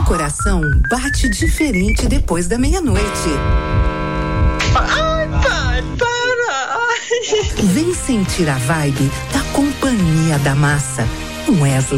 coração bate diferente depois da meia-noite. Ai, pai, para! Vem sentir a vibe da Companhia da Massa. Wesley.